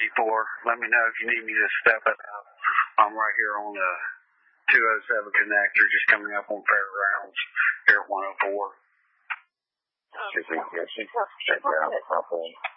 Let me know if you need me to step it up. I'm right here on the 207 connector, just coming up on Fairgrounds here at 104. Check it out properly.